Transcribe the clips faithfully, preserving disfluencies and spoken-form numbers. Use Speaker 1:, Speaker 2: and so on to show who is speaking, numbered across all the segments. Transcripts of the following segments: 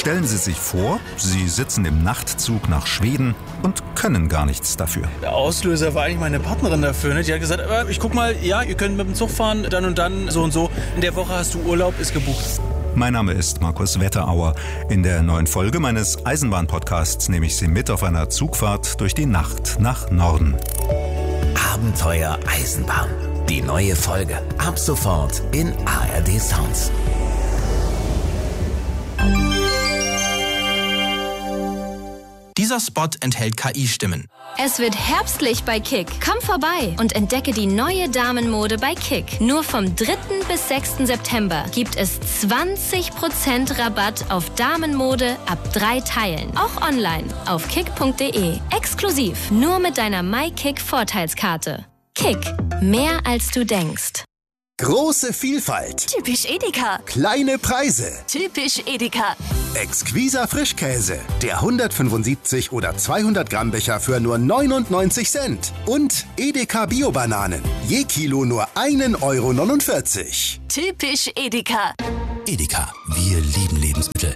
Speaker 1: Stellen Sie sich vor, Sie sitzen im Nachtzug nach Schweden und können gar nichts dafür.
Speaker 2: Der Auslöser war eigentlich meine Partnerin dafür. Ne? Die hat gesagt, äh, ich guck mal, ja, ihr könnt mit dem Zug fahren, dann und dann, so und so. In der Woche hast du Urlaub, ist gebucht.
Speaker 1: Mein Name ist Markus Wetterauer. In der neuen Folge meines Eisenbahn-Podcasts nehme ich Sie mit auf einer Zugfahrt durch die Nacht nach Norden.
Speaker 3: Abenteuer Eisenbahn. Die neue Folge. Ab sofort in A R D Sounds.
Speaker 4: Dieser Spot enthält K I-Stimmen.
Speaker 5: Es wird herbstlich bei Kick. Komm vorbei und entdecke die neue Damenmode bei Kick. Nur vom dritten bis sechsten September gibt es zwanzig Prozent Rabatt auf Damenmode ab drei Teilen. Auch online auf kick punkt de. Exklusiv nur mit deiner MyKick-Vorteilskarte. Kick. Mehr als du denkst.
Speaker 6: Große Vielfalt.
Speaker 7: Typisch Edeka.
Speaker 6: Kleine Preise.
Speaker 7: Typisch Edeka.
Speaker 6: Exquiser Frischkäse. Der hundertfünfundsiebzig oder zweihundert Gramm Becher für nur neunundneunzig Cent. Und Edeka Bio-Bananen. Je Kilo nur ein Euro neunundvierzig.
Speaker 7: Typisch Edeka.
Speaker 3: Edeka, wir lieben Lebensmittel.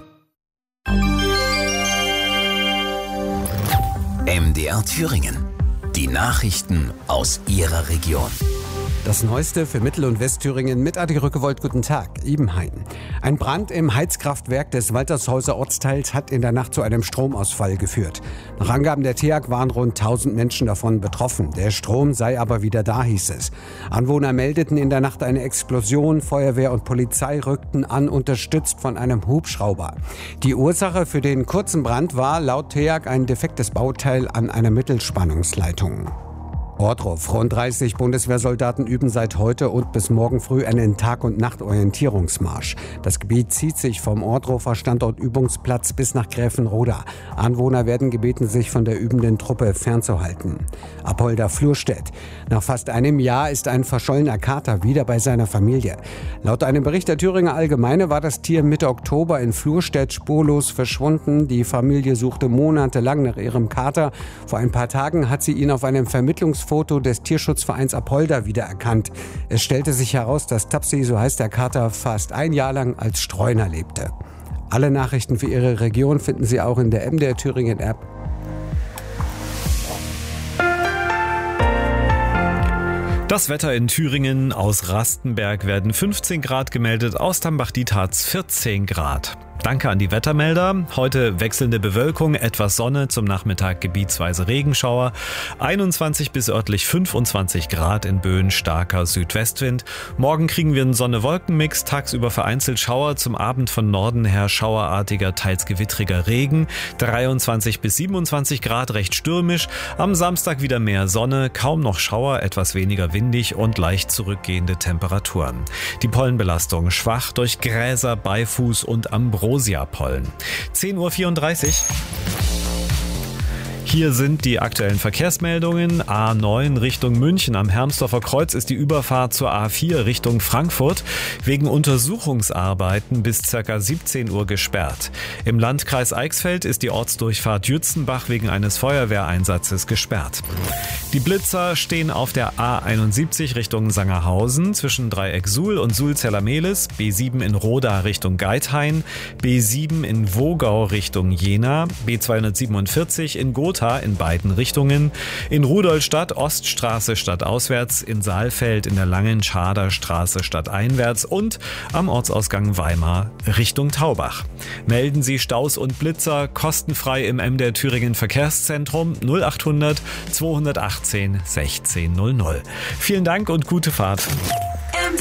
Speaker 3: M D R Thüringen. Die Nachrichten aus Ihrer Region.
Speaker 8: Das Neueste für Mittel- und Westthüringen mit Adi Rückewold. Guten Tag, Ibenhain. Ein Brand im Heizkraftwerk des Waltershäuser Ortsteils hat in der Nacht zu einem Stromausfall geführt. Nach Angaben der T E A G waren rund tausend Menschen davon betroffen. Der Strom sei aber wieder da, hieß es. Anwohner meldeten in der Nacht eine Explosion. Feuerwehr und Polizei rückten an, unterstützt von einem Hubschrauber. Die Ursache für den kurzen Brand war laut T E A G ein defektes Bauteil an einer Mittelspannungsleitung. Ohrdruf. Rund dreißig Bundeswehrsoldaten üben seit heute und bis morgen früh einen Tag- und Nacht-Orientierungsmarsch. Das Gebiet zieht sich vom Ohrdrufer Standort-Übungsplatz bis nach Gräfenroda. Anwohner werden gebeten, sich von der übenden Truppe fernzuhalten. Apolda Flurstedt. Nach fast einem Jahr ist ein verschollener Kater wieder bei seiner Familie. Laut einem Bericht der Thüringer Allgemeine war das Tier Mitte Oktober in Flurstedt spurlos verschwunden. Die Familie suchte monatelang nach ihrem Kater. Vor ein paar Tagen hat sie ihn auf einem Vermittlungsfoto des Tierschutzvereins Apolda wiedererkannt. Es stellte sich heraus, dass Tapsi, so heißt der Kater, fast ein Jahr lang als Streuner lebte. Alle Nachrichten für Ihre Region finden Sie auch in der M D R Thüringen App.
Speaker 9: Das Wetter in Thüringen. Aus Rastenberg werden fünfzehn Grad gemeldet, aus Tambach-Dietharz vierzehn Grad. Danke an die Wettermelder. Heute wechselnde Bewölkung, etwas Sonne, zum Nachmittag gebietsweise Regenschauer. einundzwanzig bis örtlich fünfundzwanzig Grad, in Böen starker Südwestwind. Morgen kriegen wir einen Sonne-Wolken-Mix, tagsüber vereinzelt Schauer, zum Abend von Norden her schauerartiger, teils gewittriger Regen. dreiundzwanzig bis siebenundzwanzig Grad, recht stürmisch. Am Samstag wieder mehr Sonne, kaum noch Schauer, etwas weniger windig und leicht zurückgehende Temperaturen. Die Pollenbelastung schwach durch Gräser, Beifuß und Ambrosia. Pollen. zehn Uhr vierunddreißig. Hier sind die aktuellen Verkehrsmeldungen. A neun Richtung München. Am Hermsdorfer Kreuz ist die Überfahrt zur A vier Richtung Frankfurt wegen Untersuchungsarbeiten bis ca. siebzehn Uhr gesperrt. Im Landkreis Eichsfeld ist die Ortsdurchfahrt Jützenbach wegen eines Feuerwehreinsatzes gesperrt. Die Blitzer stehen auf der A einundsiebzig Richtung Sangerhausen zwischen Dreieck Suhl und Suhl-Zellermehlis, B sieben in Roda Richtung Geithain, B sieben in Wogau Richtung Jena, B zweihundertsiebenundvierzig in Gotha in beiden Richtungen, in Rudolstadt Oststraße stadtauswärts, in Saalfeld in der Langen Schader Straße stadteinwärts und am Ortsausgang Weimar Richtung Taubach. Melden Sie Staus und Blitzer kostenfrei im M D R Thüringen Verkehrszentrum null achthundert zweihundertachtzehn sechzehn null null. Vielen Dank und gute Fahrt.
Speaker 3: M D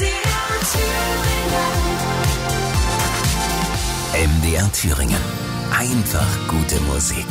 Speaker 3: R Thüringen. Einfach gute Musik.